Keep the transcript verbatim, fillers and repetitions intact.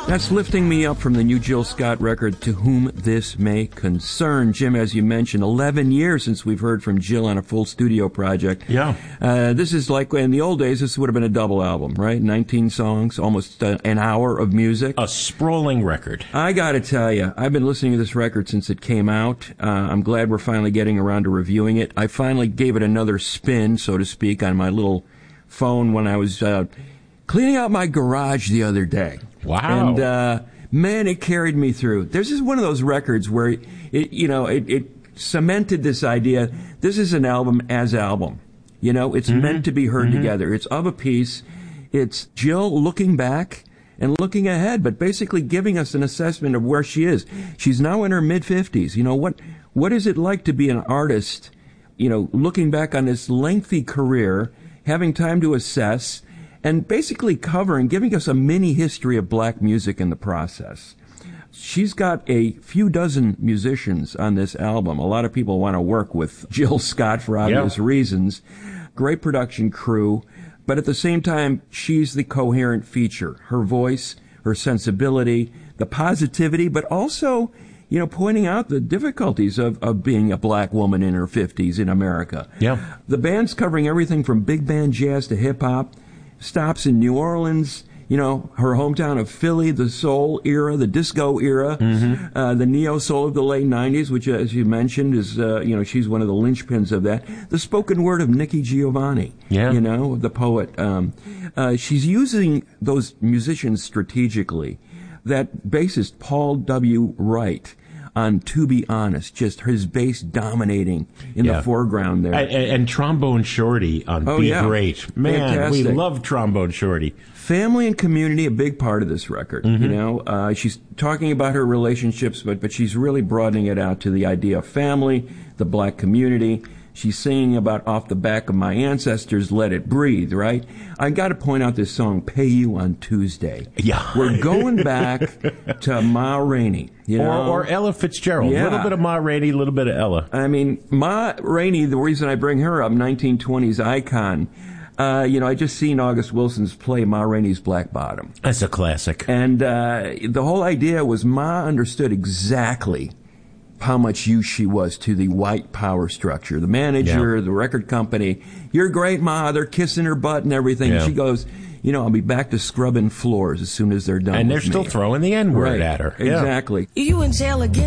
That's Lifting Me Up from the new Jill Scott record, To Whom This May Concern. Jim, as you mentioned, eleven years since we've heard from Jill on a full studio project. Yeah. Uh, this is like, in the old days, this would have been a double album, right? nineteen songs, almost uh, an hour of music. A sprawling record. I gotta tell you, I've been listening to this record since it came out. Uh, I'm glad we're finally getting around to reviewing it. I finally gave it another spin, so to speak, on my little phone when I was uh, cleaning out my garage the other day. Wow. And, uh, man, it carried me through. There's just one of those records where, it, you know, it, it cemented this idea, this is an album as album. You know, it's mm-hmm. meant to be heard mm-hmm. together. It's of a piece. It's Jill looking back and looking ahead, but basically giving us an assessment of where she is. She's now in her mid-fifties. You know, what what is it like to be an artist, you know, looking back on this lengthy career, having time to assess, and basically covering, giving us a mini history of black music in the process. She's got a few dozen musicians on this album. A lot of people want to work with Jill Scott for obvious yeah. reasons. Great production crew. But at the same time, she's the coherent feature. Her voice, her sensibility, the positivity, but also, you know, pointing out the difficulties of, of being a black woman in her fifties in America. Yeah. The band's covering everything from big band jazz to hip-hop. Stops in New Orleans, you know, her hometown of Philly, the soul era, the disco era, mm-hmm. uh, the neo-soul of the late nineties, which, as you mentioned, is, uh, you know, she's one of the linchpins of that. The spoken word of Nikki Giovanni, yeah. you know, the poet. Um, uh, she's using those musicians strategically. That bassist, Paul W. Wright, on To Be Honest, just his bass dominating in yeah. the foreground there. And, and Trombone Shorty on oh, Be yeah. Great. Man, Fantastic. We love Trombone Shorty. Family and community, a big part of this record. Mm-hmm. You know, uh, she's talking about her relationships, but, but she's really broadening it out to the idea of family, the black community. She's singing about Off the Back of My Ancestors, Let It Breathe, right? I got to point out this song, Pay You on Tuesday. Yeah. We're going back to Ma Rainey. You know? Or, or Ella Fitzgerald. A yeah. little bit of Ma Rainey, a little bit of Ella. I mean, Ma Rainey, the reason I bring her up, nineteen twenties icon. Uh, you know, I just seen August Wilson's play Ma Rainey's Black Bottom. That's a classic. And uh, the whole idea was Ma understood exactly how much use she was to the white power structure. The manager, yeah. the record company, you're great, Ma, they're kissing her butt and everything. Yeah. She goes, you know, I'll be back to scrubbing floors as soon as they're done And with they're still me. throwing the N-word right. at her. Exactly. Yeah. You in jail again.